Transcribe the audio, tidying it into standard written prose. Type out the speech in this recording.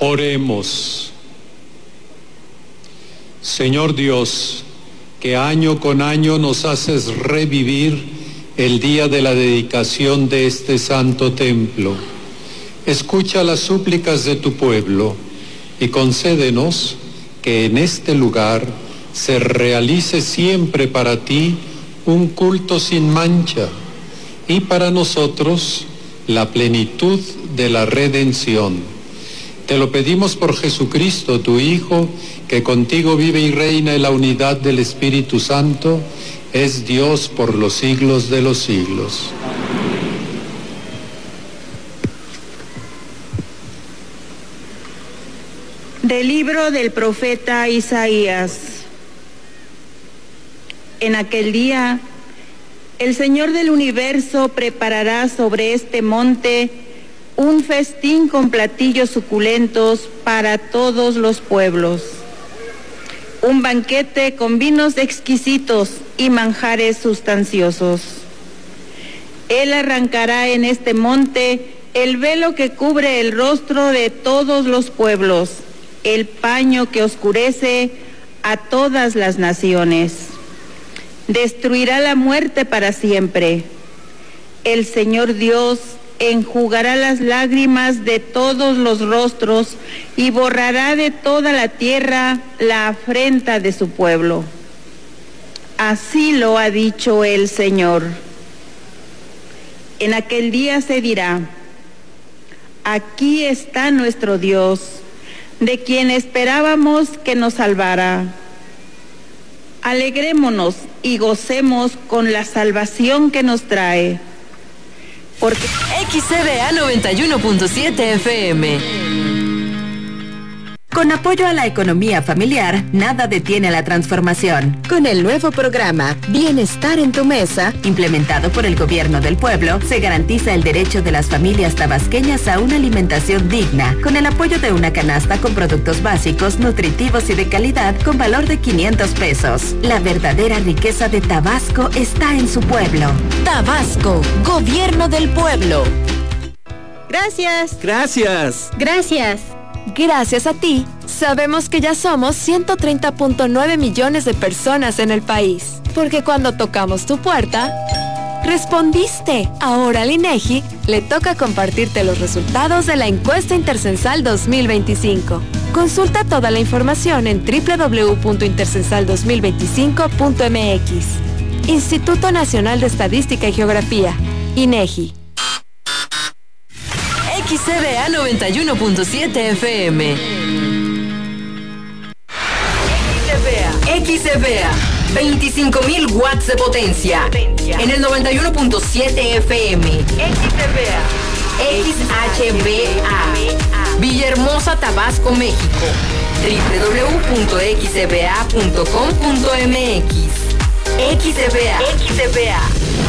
Oremos. Señor Dios, que año con año nos haces revivir el día de la dedicación de este santo templo, escucha las súplicas de tu pueblo y concédenos que en este lugar se realice siempre para ti un culto sin mancha y para nosotros la plenitud de la redención. Te lo pedimos por Jesucristo, tu Hijo, que contigo vive y reina en la unidad del Espíritu Santo, es Dios por los siglos de los siglos. Del libro del profeta Isaías. En aquel día, el Señor del universo preparará sobre este monte un festín con platillos suculentos para todos los pueblos, un banquete con vinos exquisitos y manjares sustanciosos. Él arrancará en este monte el velo que cubre el rostro de todos los pueblos, el paño que oscurece a todas las naciones. Destruirá la muerte para siempre. El Señor Dios enjugará las lágrimas de todos los rostros y borrará de toda la tierra la afrenta de su pueblo. Así lo ha dicho el Señor. En aquel día se dirá: aquí está nuestro Dios, de quien esperábamos que nos salvara. Alegrémonos y gocemos con la salvación que nos trae. Porque XCBA 91.7 FM. Con apoyo a la economía familiar, nada detiene la transformación. Con el nuevo programa Bienestar en tu Mesa, implementado por el Gobierno del Pueblo, se garantiza el derecho de las familias tabasqueñas a una alimentación digna, con el apoyo de una canasta con productos básicos, nutritivos y de calidad con valor de 500 pesos. La verdadera riqueza de Tabasco está en su pueblo. Tabasco, Gobierno del Pueblo. Gracias. Gracias. Gracias. Gracias a ti, sabemos que ya somos 130.9 millones de personas en el país. Porque cuando tocamos tu puerta, respondiste. Ahora al INEGI le toca compartirte los resultados de la encuesta intercensal 2025. Consulta toda la información en www.intercensal2025.mx. Instituto Nacional de Estadística y Geografía, INEGI. XCBA 91.7 FM. XCBA 25.000 watts de potencia en el 91.7 FM. XHBA Villahermosa, Tabasco, México. www.xcba.com.mx. XCBA